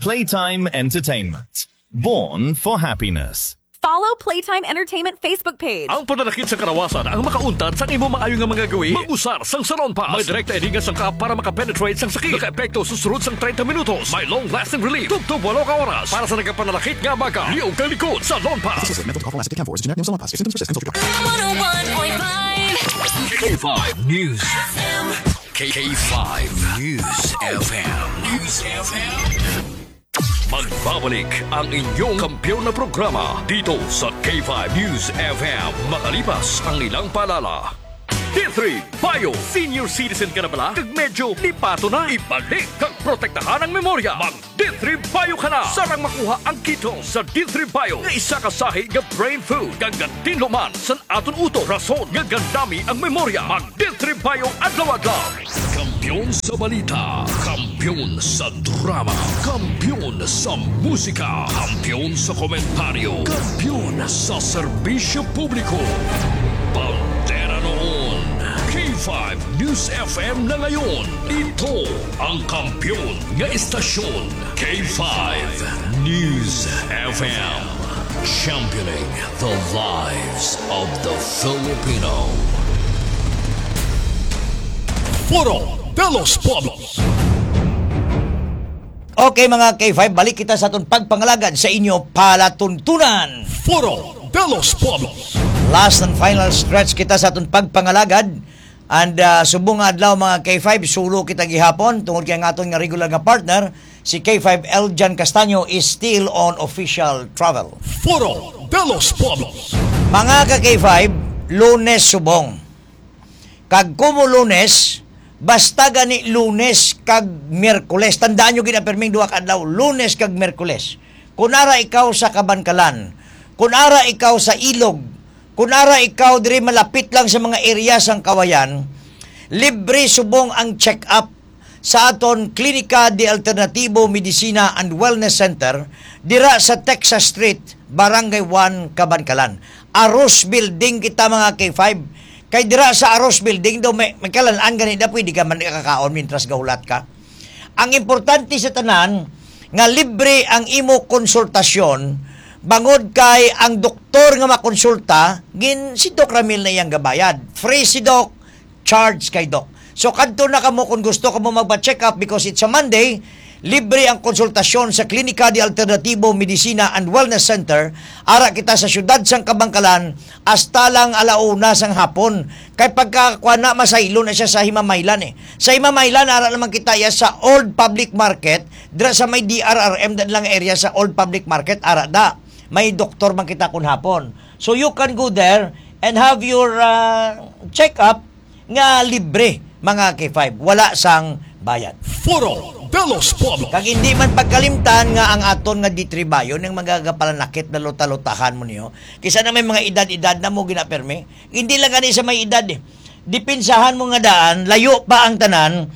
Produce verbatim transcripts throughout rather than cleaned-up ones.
Playtime Entertainment. Born for happiness. Follow Playtime Entertainment Facebook page. Ang pananakit sa karawasan ang makauntad sa imo maayo nga mga gawi. Mag-usar sang Salon Pass. May direkta edinga sang ka para makapenetrate sang sakit. Naka-epekto susunod sang thirty minutos. May long-lasting relief. Tubtub walo ka oras. Para sa nagkapananakit nga baga. Liog kang likod. Salon Pass. Mental alcohol acetate camphor is generic name Salon Pass. If symptoms persist, consult your doctor. one oh one point five K five News K five News F M. News F M. Magbabalik ang inyong kampyon na programa dito sa K five News F M makalipas ang ilang paalala. D three Bio. Senior citizen ka na bala? Kag medyo lipato na. Ibalik kag protektahan ang memorya. Mag D three Bio ka na. Sarang makuha ang kito sa D three Bio nga isa ka sahi nga brain food. Gagantin luman san aton uto. Rason nga gandami ang memorya. Mag D three Bio adlaw-adlaw. Kampiyon sa balita. Kampiyon sa drama. Kampiyon sa musika. Kampiyon sa komentaryo. Kampiyon sa serbisyo publiko. Pantera noon. K five News F M na ngayon. Ito ang kampiyon nga istasyon. K five News F M. Championing the lives of the Filipino. Foro de los Pueblos. Okay mga K five, balik kita sa atong pagpangalagad sa inyo palatuntunan. Foro de los Pueblos. Last and final stretch kita sa atong pagpangalagad. And uh, subong adlaw mga K five, sulo kita gihapon tungod kay nga aton nga regular nga partner, si K five Eljan Castaño is still on official travel. Foro de los Pueblos. Mga ka K five, Lunes subong. Kag kumo Lunes, basta gani Lunes kag Miyerkules. Tandaan nyo ginaperming duha ka adlaw, Lunes kag Miyerkules. Kunara ikaw sa Kabankalan, kunara ikaw sa Ilog, kunara ikaw diri malapit lang sa mga area sang Kawayan, libre subong ang check-up sa aton Klinika de Alternatibo Medicina and Wellness Center dira sa Texas Street, Barangay one, Kabankalan. Aros Building kita mga K five. Kay dira sa Aros Building daw may, may kalalaan ganito pwede ka man ikakaon mintras gahulat ka. Ang importante sa tanan nga libre ang imo konsultasyon bangod kay ang doktor nga makonsulta gin si Doc Ramil na iyang gabayad. Free si Doc, charge kay Doc. So kadto na kamo kung gusto ka mo magpa-check up because it's a Monday, libre ang konsultasyon sa Klinika de Alternatibo Medicina and Wellness Center. Ara kita sa syudad sang Kabangkalan hasta lang alauna sang hapon. Kay pagkakuha na masaylo na siya sa Himamaylan eh. Sa Himamaylan ara naman kita ya sa Old Public Market, dira sa may D R R M lang area sa Old Public Market ara da. May doktor man kita kun hapon. So you can go there and have your uh, check up nga libre mga K five. Wala sang bayad. Foro de los Pueblos. Kag hindi man pagkalimtan nga ang aton nga ditribayo ng magagapalanakit na luta-lutahan mo niyo. Kisa na may mga edad-edad na mo ginaperme. Hindi lang gani sa may edad eh. Dipinsahan mo nga daan, layo pa ang tanan,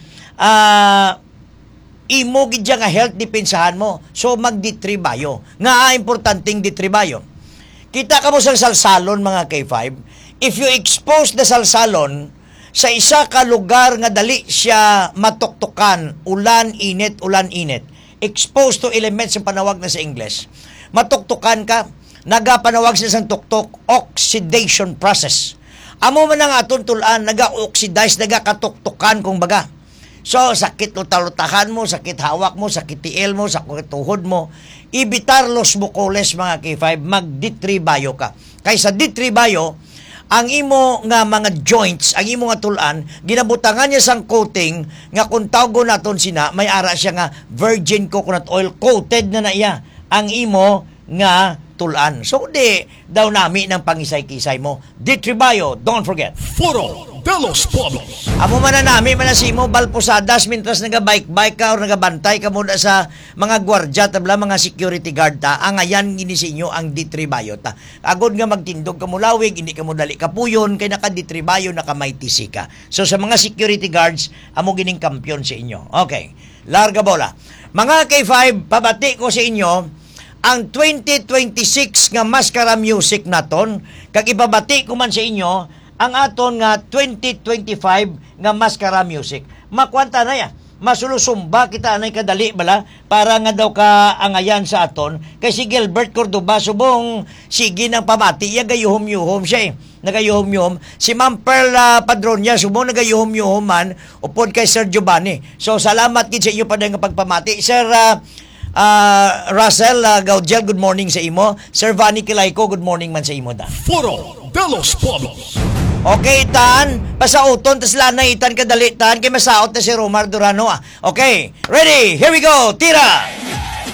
ah, uh, imo gidya nga health dipinsahan mo. So magditribayo. Nga importanteng ditribayo. Kita ka mo sa salsalon mga K five. If you expose the salsalon sa isa ka lugar nga dali siya matuktukan, ulan, init, ulan, init, exposed to elements ang panawag na sa English, matuktukan ka, nagapanawag siya sa tuktok, oxidation process. Amo man ang aton tulan, naga-oxidize, nagakatuktukan kung baga. So, sakit lutalutahan mo, sakit hawak mo, sakit tiil mo, sakit tuhod mo, ibitar los bucoles mga K five, magditribayo ka. Kaysa ditribayo, ang imo nga mga joints, ang imo nga tulan, ginabutangan niya sang coating nga kung tawgon naton sina, may ara siya nga virgin coconut oil coated na na iya ang imo nga tulan. So di daw nami ng pangisay-kisay mo. Ditribayo, don't forget. Foro de los Pueblos. Amo man na nami manasimo balposadas mintras naga-bike-bike ka o nagabantay ka muna sa mga gwardya tabla mga security guard ta. Ang ayan ginisinyo ang ditribayo ta. Agod nga magtindog ka mulawig, hindi ka mo dali kapuyon kay naka-ditribayo naka-maitisi ka. So sa mga security guards, amo gining kampiyon sa inyo. Okay. Larga bola. Mga K five, pabati ko sa inyo ang twenty twenty-six nga Mascara Music naton, kag ipabati ko man sa inyo ang aton nga twenty twenty-five nga Mascara Music. Makwanta na ya. masulusumba kita anay kadali bala para nga daw ka angayan sa aton kay si Gilbert Cordoba subong sige ng pamati ya gayuhom-yuhom siya eh. Nagayuhom-yuhom si Ma'am Pearl uh, Padronya subong nagayuhom-yuhom man upod kay Sir Giovanni. So salamat gid sa inyo pa nga pagpamati. Sir uh, uh, Russell uh, Gaudiel, good morning sa imo. Sir Vanny Kilayko, good morning man sa imo da. Foro de los Pueblos. Okay, tan, pasauton, tas lanay, tan kadali, tan, kay masaot na si Romar Durano, ah. Okay, ready, here we go, tira!